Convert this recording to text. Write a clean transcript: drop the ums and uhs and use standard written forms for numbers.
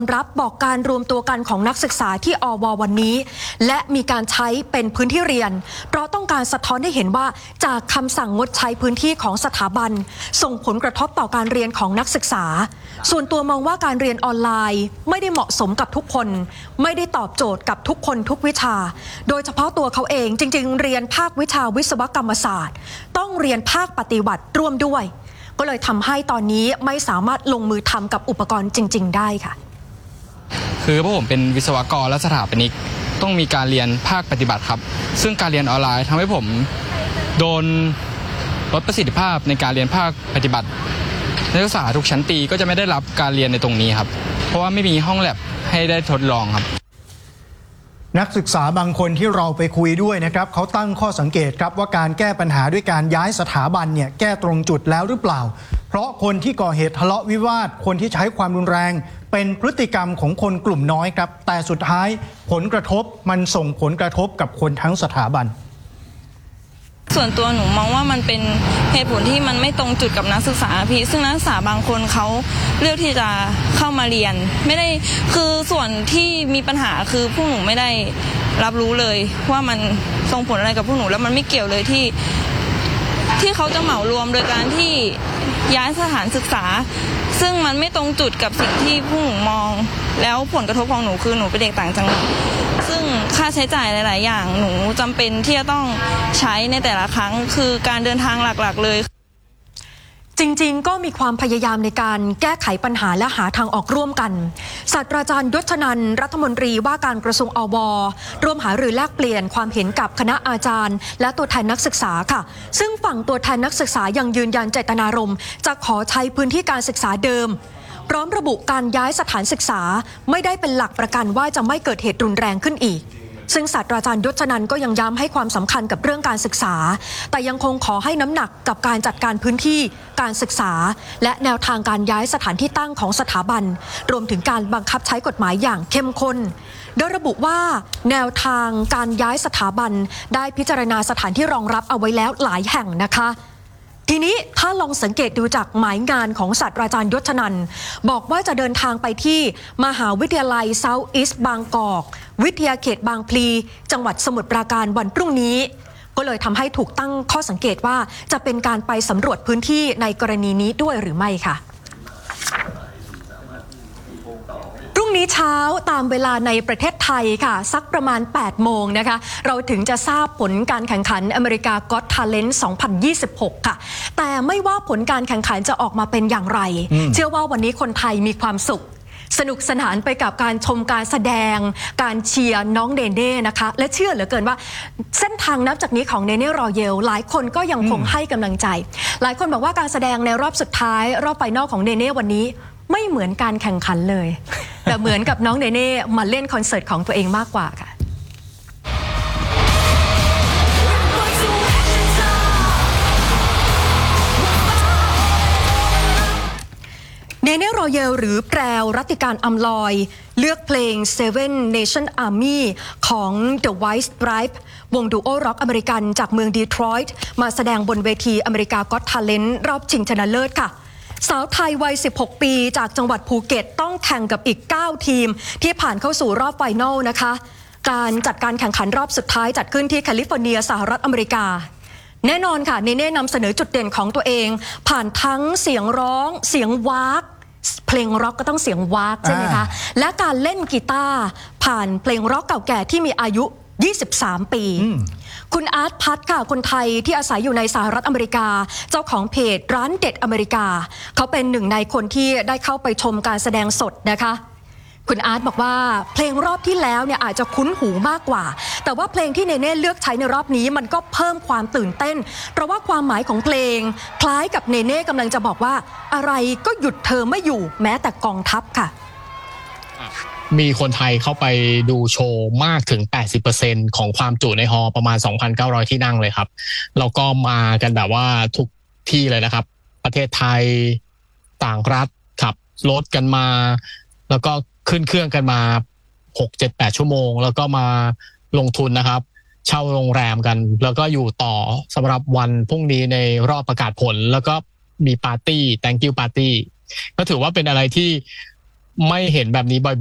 รับบอกการรวมตัวกันของนักศึกษาที่อววันนี้และมีการใช้เป็นพื้นที่เรียนเพราะต้องการสะท้อนให้เห็นว่าจากคำสั่งงดใช้พื้นที่ของสถาบันส่งผลกระทบต่อการเรียนของนักศึกษาส่วนตัวมองว่าการเรียนออนไลน์ไม่ได้เหมาะสมกับทุกคนไม่ได้ตอบโจทย์กับทุกคนทุกวิชาโดยเฉพาะตัวเขาเองจริงๆเรียนภาควิชาวิศวกรรมศาสตร์ต้องเรียนภาคปฏิบัติร่วมด้วยก็เลยทำให้ตอนนี้ไม่สามารถลงมือทำกับอุปกรณ์จริงๆได้ค่ะคือพวกผมเป็นวิศวกรและสถาปนิกต้องมีการเรียนภาคปฏิบัติครับซึ่งการเรียนออนไลน์ทำให้ผมโดนลดประสิทธิภาพในการเรียนภาคปฏิบัตินักศึกษาทุกชั้นปีก็จะไม่ได้รับการเรียนในตรงนี้ครับเพราะว่าไม่มีห้องแลบให้ได้ทดลองครับนักศึกษาบางคนที่เราไปคุยด้วยนะครับเขาตั้งข้อสังเกตครับว่าการแก้ปัญหาด้วยการย้ายสถาบันเนี่ยแก้ตรงจุดแล้วหรือเปล่าเพราะคนที่ก่อเหตุทะเลาะวิวาทคนที่ใช้ความรุนแรงเป็นพฤติกรรมของคนกลุ่มน้อยครับแต่สุดท้ายผลกระทบมันส่งผลกระทบกับคนทั้งสถาบันส่วนตัวหนูมองว่ามันเป็นเหตุผลที่มันไม่ตรงจุดกับนักศึกษาพี่ซึ่งนักศึกษาบางคนเขาเลือกที่จะเข้ามาเรียนไม่ได้คือส่วนที่มีปัญหาคือพวกหนูไม่ได้รับรู้เลยว่ามันส่งผลอะไรกับพวกหนูแล้วมันไม่เกี่ยวเลยที่เขาจะเหมารวมโดยการที่ย้ายสถานศึกษาซึ่งมันไม่ตรงจุดกับสิ่งที่พวกหนูมองแล้วผลกระทบของหนูคือหนูเป็นเด็กต่างจังหวัดซึ่งค่าใช้จ่ายหลายๆอย่างหนูจำเป็นที่จะต้องใช้ในแต่ละครั้งคือการเดินทางหลักๆเลยจริงๆก็มีความพยายามในการแก้ไขปัญหาและหาทางออกร่วมกันศาสตราจารย์ยศนันท์รัฐมนตรีว่าการกระทรวงอวร่วมหารือแลกเปลี่ยนความเห็นกับคณะอาจารย์และตัวแทนนักศึกษาค่ะซึ่งฝั่งตัวแทนนักศึกษายังยืนยันเจตนารมณ์จะขอใช้พื้นที่การศึกษาเดิมพร้อมระบุการย้ายสถานศึกษาไม่ได้เป็นหลักประกันว่าจะไม่เกิดเหตุรุนแรงขึ้นอีกซึ่งศาสตราจารย์ยศนันท์ก็ยังย้ำให้ความสำคัญกับเรื่องการศึกษาแต่ยังคงขอให้น้ำหนักกับการจัดการพื้นที่การศึกษาและแนวทางการย้ายสถานที่ตั้งของสถาบันรวมถึงการบังคับใช้กฎหมายอย่างเข้มข้นโดยระบุว่าแนวทางการย้ายสถาบันได้พิจารณาสถานที่รองรับเอาไว้แล้วหลายแห่งนะคะทีนี้ถ้าลองสังเกตดูจากหมายงานของศาสตราจารย์ยศนันท์บอกว่าจะเดินทางไปที่มหาวิทยาลัยเซาท์อีสต์บางกอกวิทยาเขตบางพลีจังหวัดสมุทรปราการวันพรุ่งนี้ก็เลยทำให้ถูกตั้งข้อสังเกตว่าจะเป็นการไปสำรวจพื้นที่ในกรณีนี้ด้วยหรือไม่ค่ะพรุ่งนี้เช้าตามเวลาในประเทศไทยค่ะสักประมาณ 8 โมงนะคะเราถึงจะทราบผลการแข่งขัน America Got Talent 2026 ค่ะแต่ไม่ว่าผลการแข่งขันจะออกมาเป็นอย่างไรเชื่อว่าวันนี้คนไทยมีความสุขสนุกสนานไปกับการชมการแสดงการเชียร์น้องเนเน่นะคะและเชื่อเหลือเกินว่าเส้นทางนับจากนี้ของเนเน่รอเยลหลายคนก็ยังคงให้กำลังใจหลายคนบอกว่าการแสดงในรอบสุดท้ายรอบไฟนอลของเนเน่วันนี้ไม่เหมือนการแข่งขันเลยแต่เหมือนกับน้องเนเน่มาเล่นคอนเสิร์ตของตัวเองมากกว่าค่ะเนเน่รอเยลหรือแปรวรัติการอำลอยเลือกเพลง Seven Nation Army ของ The White Stripes วงดูโอร็อกอเมริกันจากเมืองดีทรอยต์มาแสดงบนเวที America Got Talent รอบชิงชนะเลิศค่ะสาวไทยวัย 16 ปีจากจังหวัดภูเก็ตต้องแข่งกับอีก 9 ทีมที่ผ่านเข้าสู่รอบไฟนอลนะคะการจัดการแข่งขันรอบสุดท้ายจัดขึ้นที่แคลิฟอร์เนียสหรัฐอเมริกาแน่นอนค่ะเนเน่นำเสนอจุดเด่นของตัวเองผ่านทั้งเสียงร้องเสียงวากเพลงร็อกก็ต้องเสียงวากใช่ไหมคะและการเล่นกีตาร์ผ่านเพลงร็อกเก่าแก่ที่มีอายุ23 ปีคุณอาร์ตพัทค่ะคนไทยที่อาศัยอยู่ในสหรัฐอเมริกาเจ้าของเพจร้านเด็ดอเมริกาเขาเป็นหนึ่งในคนที่ได้เข้าไปชมการแสดงสดนะคะคุณอาร์ตบอกว่าเพลงรอบที่แล้วเนี่ยอาจจะคุ้นหูมากกว่าแต่ว่าเพลงที่เนเน่เลือกใช้ในรอบนี้มันก็เพิ่มความตื่นเต้นเพราะว่าความหมายของเพลงคล้ายกับเนเน่กำลังจะบอกว่าอะไรก็หยุดเธอไม่อยู่แม้แต่กองทัพค่ะมีคนไทยเข้าไปดูโชว์มากถึง 80% ของความจุในฮอลล์ประมาณ 2,900 ที่นั่งเลยครับแล้วก็มากันแบบว่าทุกที่เลยนะครับประเทศไทยต่างรัฐขับรถกันมาแล้วก็ขึ้นเครื่องกันมา 6-7-8 ชั่วโมงแล้วก็มาลงทุนนะครับเช่าโรงแรมกันแล้วก็อยู่ต่อสำหรับวันพรุ่งนี้ในรอบประกาศผลแล้วก็มีปาร์ตี้ Thank you Party ก็ถือว่าเป็นอะไรที่ไม่เห็นแบบนี้บ่อย